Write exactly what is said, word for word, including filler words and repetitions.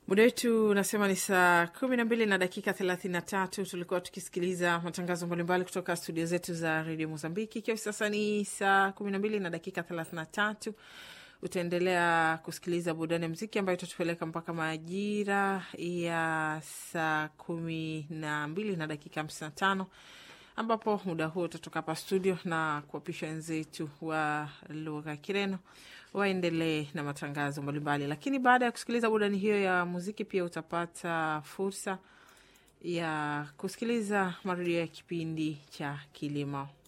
Muda wetu unasema ni saa kumi na mbili na dakika thelathini na tatu. Tulikuwa tukisikiliza matangazo mbalimbali kutoka studio zetu za redio Mozambiki. Ikiwa sasa ni saa kumi na mbili na dakika thelathini na tatu, utaendelea kusikiliza burudani ya muziki ambayo itatupeleka mpaka majira ya saa kumi na mbili na dakika hamsini na tano, ambapo muda huo utatoka hapa studio na kuwapisha wenzetu wa lugha ya Kireno waendelee na matangazo mbalimbali. Lakini baada ya kusikiliza burudani hiyo ya muziki, pia utapata fursa ya kusikiliza marudio ya kipindi cha kilimo.